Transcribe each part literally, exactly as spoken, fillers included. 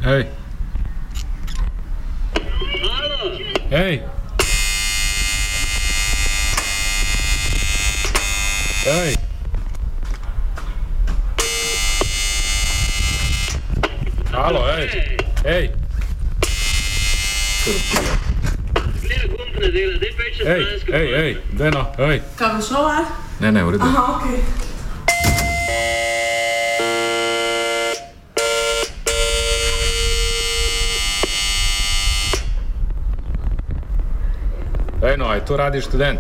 Hej. Halo. Hej. Hej. Halo, hej. Hej. Gleda gumb ne dela, zdaj peč čez Hej, stransko. hej, hej, deno, hej. Kaj bo šlo, a? Ne, ne, v redu. Aha, okej. Ej no, je to Radio Študent?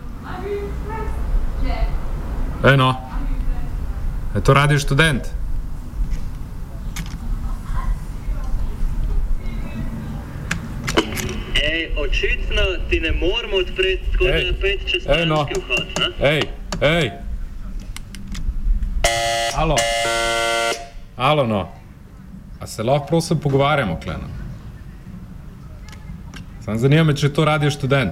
Ej no, je to Radio Študent? Ej, očitno ti ne moramo odpreti, tako da Ej, je peč čez ej, no. stranski vhod, ha? Ej, ej. Alo. Alo no. A se lahko prosim pogovarjamo, kleno? Sam zanima me, če je to Radio Študent.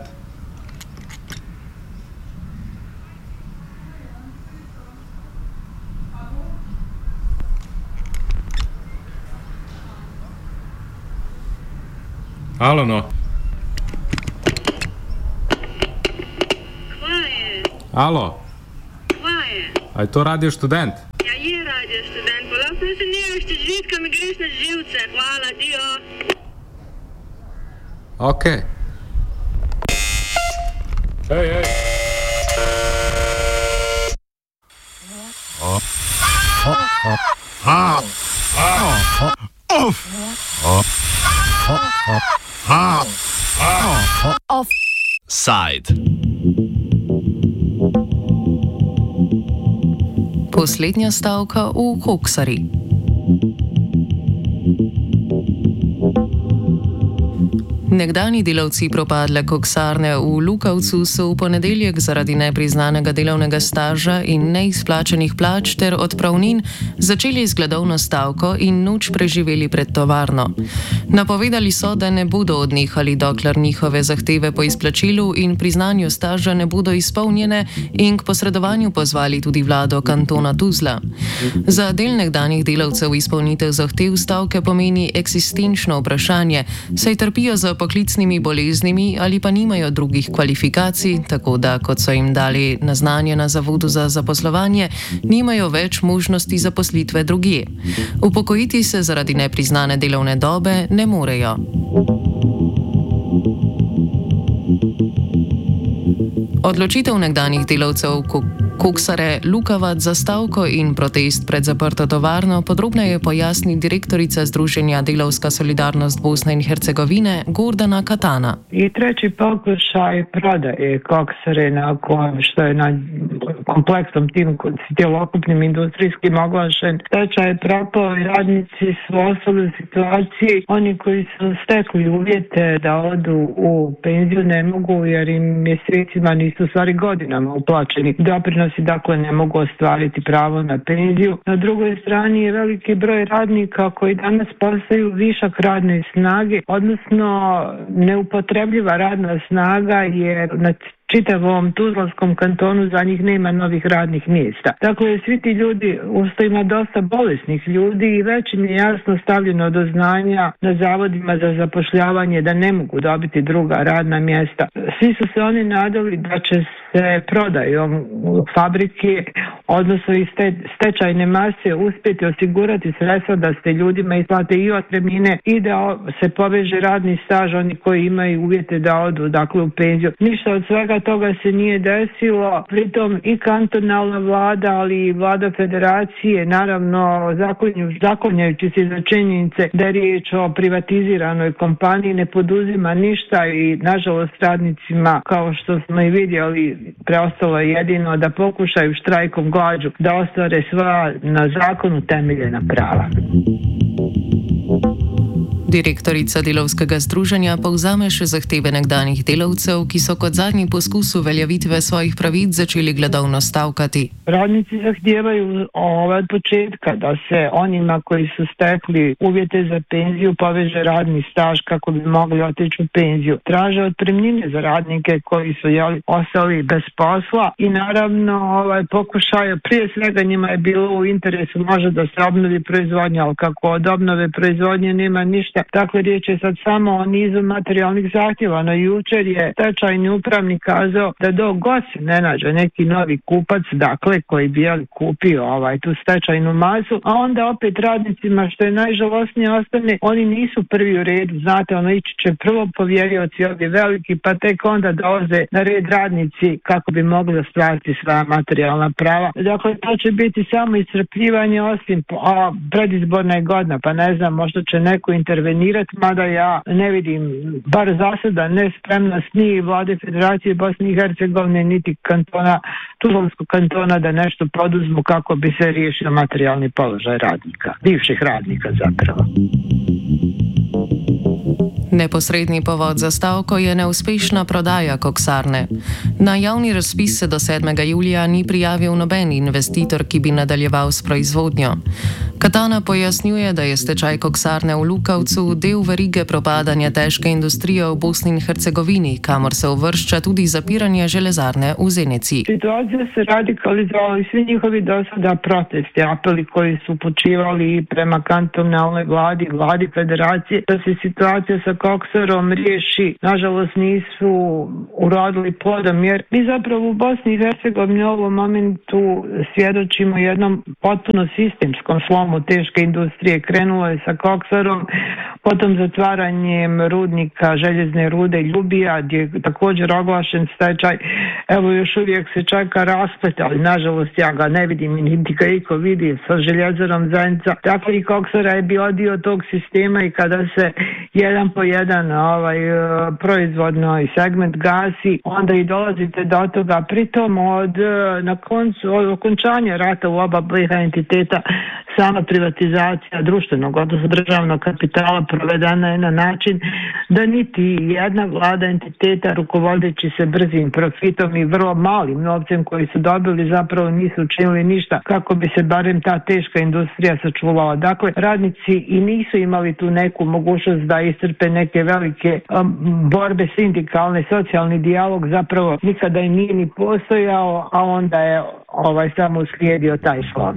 Alo no. Kva je? Alo. Kva je? A je to Radio Študent? Ja, je Radio Študent, pa lahko se nemaš te žvitka, mi greš na živce. Hvala, dio. Ok. Hej, hej. Offside. Poslednja stavka v Koksari. Nekdanji delavci propadle koksarne v Lukavcu so v ponedeljek zaradi nepriznanega delovnega staža in neizplačenih plač ter odpravnin začeli z gladovno stavko in noč preživeli pred tovarno. Napovedali so, da ne bodo odnehali, dokler njihove zahteve po izplačilu in priznanju staža ne bodo izpolnjene, in k posredovanju pozvali tudi vlado kantona Tuzla. Za del nekdanjih delavcev izpolnitev zahtev stavke pomeni eksistenčno vprašanje, saj trpijo za poklicnimi boleznimi ali pa nimajo drugih kvalifikacij, tako da, kot so jim dali na znanje na Zavodu za zaposlovanje, nimajo več možnosti zaposlitve drugje. Upokojiti se zaradi nepriznane delovne dobe ne morejo. Odločitev nekdanjih delavcev Koksare Lukavac za stavko in protest pred zaprto tovarno podrobneje pojasni direktorica Združenja Delavska solidarnost Bosne in Hercegovine Gordana Katana. I treći pokušaj prodaje Koksare nakon što je na kompleksnom tim cjelokupnim industrijskim oglašen stečaj je propao i radnici su ostali u situaciji. Oni koji su stekli uvjete da odu u penziju ne mogu jer im mjesecima nisu stvari godinama uplaćeni doprinosi, dakle ne mogu ostvariti pravo na penziju. Na drugoj strani je veliki broj radnika koji danas postaju višak radne snage, odnosno neupotrebljiva radna snaga jer na čitavom Tuzlanskom kantonu za njih nema novih radnih mjesta. Dakle, svi ti ljudi, usto ima dosta bolesnih ljudi i već im je jasno stavljeno do znanja na zavodima za zapošljavanje da ne mogu dobiti druga radna mjesta. Svi su se oni nadali da će se prodajom fabrike, odnosno i ste, stečajne mase uspjeti osigurati sredstva da se ljudima isplate i otpremnine i da se poveže radni staž oni koji imaju uvjete da odu dakle u penziju. Ništa od svega toga se nije desilo, pritom i kantonalna vlada, ali i vlada federacije, naravno zakonju, zakonjajući se za činjenice da je riječ o privatiziranoj kompaniji, ne poduzima ništa i nažalost radnicima, kao što smo i vidjeli, preostalo je jedino da pokušaju štrajkom glađu da ostvare sva na zakonu temeljena prava. Direktorica delovskega združenja povzame še zahteve nekdanjih delavcev, ki so kot zadnji poskus uveljavitve svojih pravic začeli gladovno stavkati. Radnici zahtijevaju od početka da se onima koji su stekli uvjete za penziju poveže radni staž kako bi mogli otići u penziju. Traže otpremnine za radnike koji su jeli, ostali bez posla i naravno ovaj, pokušaju, prije svega njima je bilo u interesu može da se obnovi proizvodnja, ali kako od obnove proizvodnje nema ništa. Dakle, riječ je sad samo o nizu materijalnih zahtjeva. No jučer je stečajni upravnik kazao da dok god se ne nađe neki novi kupac, dakle, koji bi jeli, kupio ovaj, tu stečajnu masu, a onda opet radnicima, što je najžalosnije, ostane, oni nisu prvi u redu, znate, ono ići će prvo povjerioci ovdje veliki, pa tek onda dolaze na red radnici kako bi mogli ostvariti sva materijalna prava. Dakle, to će biti samo iscrpljivanje, osim a, predizborna je godina, pa ne znam, možda će neko intervenirati, mada ja ne vidim, bar za sada, ne spremnost ni vlade Federacije Bosne i Hercegovine, niti kantona, Tuzlanskog kantona da nešto poduzmu kako bi se riješio materijalni položaj radnika, bivših radnika zapravo. Neposredni povod za stavko je neuspešna prodaja koksarne. Na javni razpis se do sedmega julija ni prijavil noben investitor, ki bi nadaljeval s proizvodnjo. Katana pojasnjuje, da je stečaj koksarne v Lukavcu del verige propadanja težke industrije v Bosni in Hercegovini, kamor se uvršča tudi zapiranje železarne v Zenici. Situacija se radikalizala i svi njihovi do sada protesti, apeli koji su počivali prema kantonalnoj vladi, vladi Federacije, da se situacija sa koksarom riješi, nažalost nisu urodili plodom, jer mi zapravo u Bosni i Hercegovini u ovom momentu svjedočimo jednom potpuno sistemskom slomu teške industrije. Krenulo je sa koksarom, potom zatvaranjem rudnika željezne rude Ljubija, gdje je također oglašen stečaj. Evo još uvijek se čeka rasplet, ali nažalost ja ga ne vidim i niti ga iko vidi sa željezarom Zenica. Dakle, i koksara je bio dio tog sistema i kada se jedan po jedan ovaj, proizvodno i segment gasi, onda i dolazite do toga. Pritom od, na koncu, od okončanja rata u oba bliha entiteta sama privatizacija društvenog, odnosno državnog kapitala provedena je na način da niti jedna vlada entiteta rukovodeći se brzim profitom i vrlo malim novcem koji su dobili zapravo nisu učinili ništa kako bi se barem ta teška industrija sačuvala. Dakle, radnici i nisu imali tu neku mogućnost da iscrpe neke velike um, borbe sindikalne, socijalni dijalog zapravo nikada i nije ni postojao, a onda je ovaj samo uslijedio taj slom.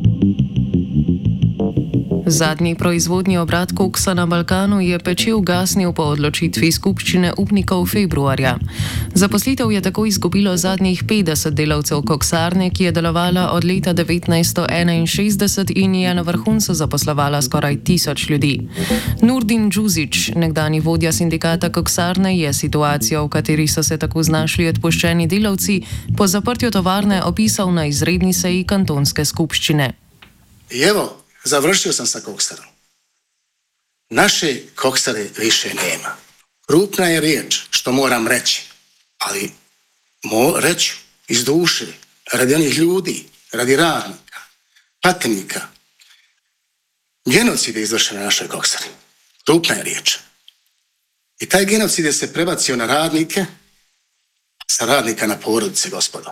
Zadnji proizvodni obrat koksa na Balkanu je peči ugasnil po odločitvi skupščine upnikov februarja. Zaposlitev je tako izgubilo zadnjih petdeset delavcev koksarne, ki je delovala od leta devetnajststo enainšestdeset in je na vrhuncu zaposlovala skoraj tisoč ljudi. Nurdin Đuzić, nekdani vodja sindikata koksarne, je situacijo, v kateri so se tako znašli odpuščeni delavci, po zaprtju tovarne opisal na izredni seji kantonske skupščine. Evo, završio sam sa koksarom. Naše koksare više nema. Krupna je riječ što moram reći, ali mo reći iz duše, radi onih ljudi, radi radnika, patnika. Genocid je izvršen na našoj koksari. Krupna je riječ. I taj genocid je se prebacio na radnike, sa radnika na porodice, gospodo.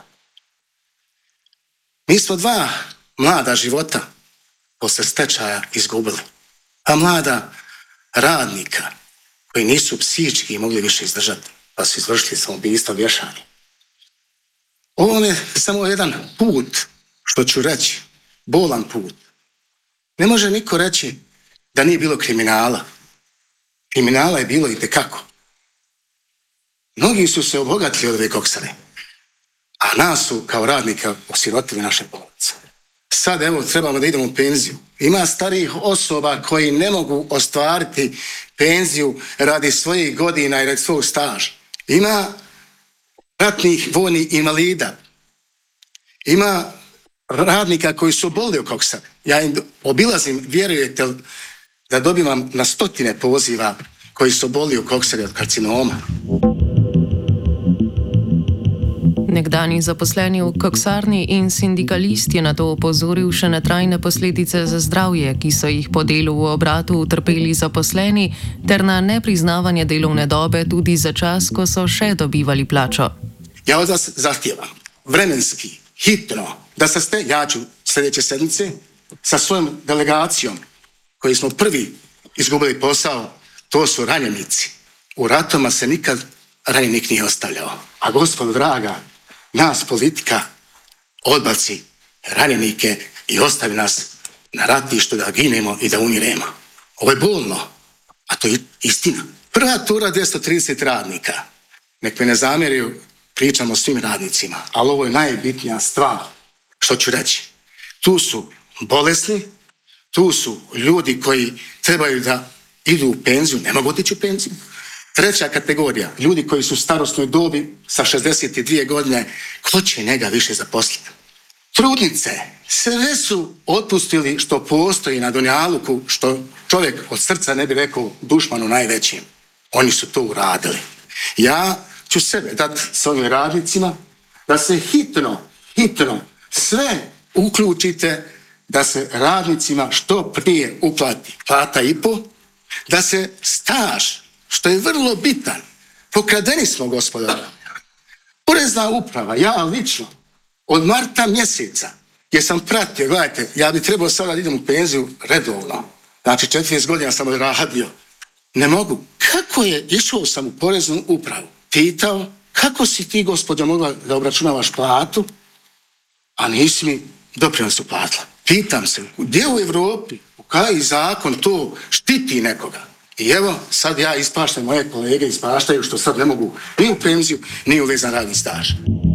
Mi smo dva mlada života posle stečaja izgubili. A mlada radnika koji nisu psihički mogli više izdržati, pa su izvršili samoubistvo, vješanje. Ovo je samo jedan put, što ću reći, bolan put. Ne može niko reći da nije bilo kriminala. Kriminala je bilo i tekako. Mnogi su se obogatili od ove koksare, a nas su kao radnika osirotili naše porodice. Sad evo trebamo da idemo u penziju. Ima starijih osoba koji ne mogu ostvariti penziju radi svojih godina i radi svog staža. Ima ratnih vojnih invalida. Ima radnika koji su obolili od koksare. Ja im obilazim, vjerujete da dobivam na stotine poziva koji su obolili od koksare od karcinoma. Nekdani zaposleni v koksarni in sindikalist je na to opozoril še na trajne posledice za zdravje, ki so jih po delu v obratu utrpeli zaposleni, ter na nepriznavanje delovne dobe tudi za čas, ko so še dobivali plačo. Ja od vas zahtijevam vremenski, hitno, da se ste, ja ću sljedeće sedmice sa svojom delegacijom koji smo prvi izgubili posao, to su ranjenici. U ratoma se nikad ranjenik nije ostavljao. A gospodo draga, nas politika odbaci ranjenike i ostavi nas na ratištu da ginemo i da umiremo. Ovo je bolno, a to je istina. Prva tura dvjesto trideset radnika. Nek me ne zamjeraju, pričamo o svim radnicima, ali ovo je najbitnija stvar što ću reći. Tu su bolesni, tu su ljudi koji trebaju da idu u penziju, ne mogu otići u penziju. Treća kategorija, ljudi koji su u starosnoj dobi sa šezdeset dvije godine, ko će njega više zaposliti? Trudnice, sve su otpustili što postoji na Dunjaluku, što čovjek od srca ne bi rekao dušmanu najvećim. Oni su to uradili. Ja ću sebe dati s ovim radnicima da se hitno, hitno sve uključite da se radnicima što prije uplati plata i po, da se staž, što je vrlo bitan, pokradeni smo gospodara. Porezna uprava, ja lično, od marta mjeseca, jer sam pratio, gledajte, ja bi trebao sada da idem u penziju redovno, znači četrnaest godina sam radio, ne mogu. Kako je, išao sam u poreznu upravu, pitao, kako si ti gospođo mogla da obračunavaš platu, a nisi mi doprinos uplatila. Pitam se, gdje u Evropi, u koji zakon to štiti nekoga? I evo, sad ja ispaštam, moje kolege ispaštaju što sad ne mogu ni u penziju, ni u vezan radni staž.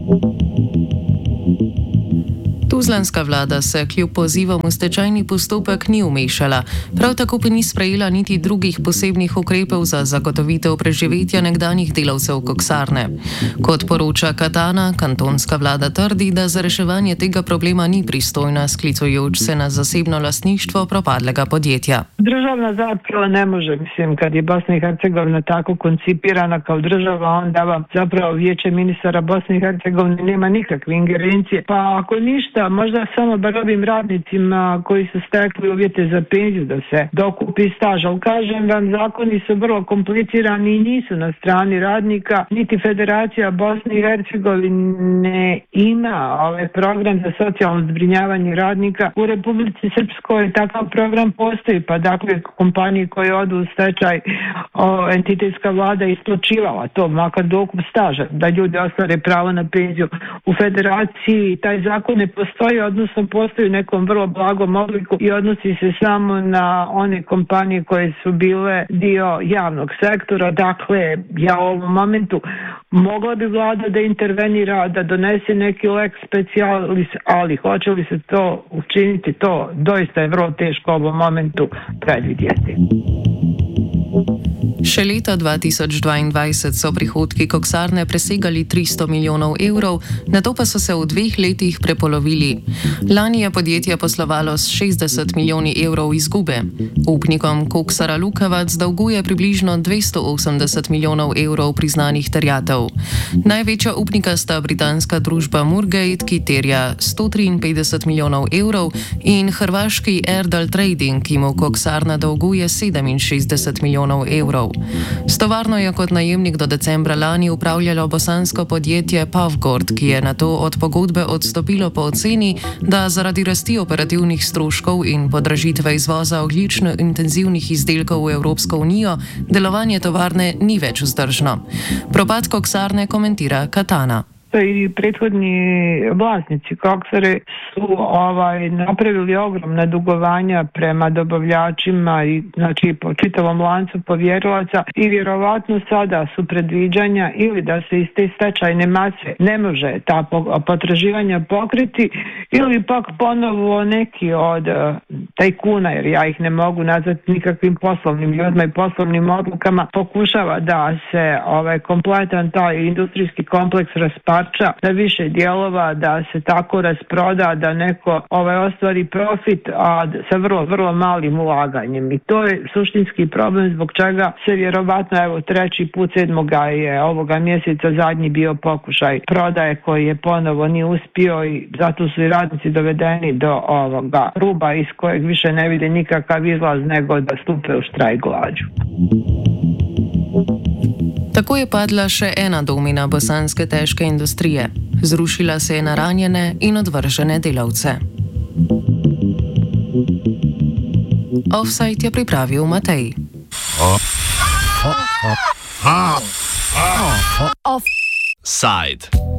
Tuzlanska vlada se kljub pozivom v stečajni postopek ni umešala, prav tako pa ni sprejela niti drugih posebnih ukrepov za zagotovitev preživetja nekdanjih delavcev koksarne. Kot poroča Katana, kantonska vlada trdi, da za reševanje tega problema ni pristojna, sklicujoč se na zasebno lastništvo propadlega podjetja. Državna zapravo ne može, mislim, kad je Bosna i Hercegovina tako koncipirana kao država, onda vam zapravo vijeće ministara Bosne i Hercegovine nema nikakve ingerencije, pa ako ništa, možda samo bar ovim radnicima koji su stekli uvjete za penziju da se dokupi staž, ali kažem vam, zakoni su vrlo komplicirani i nisu na strani radnika, niti Federacija Bosne i Hercegovine ima ovaj program za socijalno zbrinjavanje radnika. U Republici Srpskoj takav program postoji, pa dakle kompanije koje odu u stečaj, o, entitetska vlada isplaćivala to, makar dokup staža, da ljudi ostvare pravo na penziju. U Federaciji taj zakon ne postoji, odnosno postoji u nekom vrlo blagom obliku i odnosi se samo na one kompanije koje su bile dio javnog sektora. Dakle, ja u ovom momentu mogla bi vlada da intervenira, da donese neki lex specialis, ali hoće li se to učiniti, to doista je vrlo teško u ovom momentu predvidjeti. Še leta dva tisoč dvaindvajset so prihodki koksarne presegali tristo milijonov evrov, nato pa so se v dveh letih prepolovili. Lani je podjetje poslovalo s šestdeset milijoni evrov izgube. Upnikom Koksara Lukavac dolguje približno dvesto osemdeset milijonov evrov priznanih terjatev. Največja upnika sta britanska družba Moorgate, ki terja sto triinpetdeset milijonov evrov, in hrvaški Erdal Trading, ki mu koksarna dolguje sedeminšestdeset milijonov evrov. S tovarno je kot najemnik do decembra lani upravljalo bosansko podjetje Pavgord, ki je nato od pogodbe odstopilo po oceni, da zaradi rasti operativnih stroškov in podražitve izvoza ogljično intenzivnih izdelkov v Evropsko unijo delovanje tovarne ni več vzdržno. Propad koksarne komentira Katana. I prethodni vlasnici koksare su ovaj, napravili ogromna dugovanja prema dobavljačima i znači po čitavom lancu povjerilaca i vjerovatno sada su predviđanja ili da se iz te stečajne mase ne može ta potraživanja pokriti ili pak ponovo neki od tajkuna, jer ja ih ne mogu nazvati nikakvim poslovnim ljudima i poslovnim odlukama, pokušava da se ovaj kompletan taj industrijski kompleks raspari parča na više dijelova, da se tako rasproda, da neko ovaj, ostvari profit, a sa vrlo, vrlo malim ulaganjem. I to je suštinski problem zbog čega se vjerovatno, evo, treći put sedmoga je ovoga mjeseca zadnji bio pokušaj prodaje koji je ponovo nije uspio i zato su i radnici dovedeni do ovoga ruba iz kojeg više ne vide nikakav izlaz nego da stupe u štrajk glađu. Tako je padla še ena domina bosanske težke industrije. Zrušila se je na ranjene in odvržene delavce. Offside je pripravil Matej. Offside.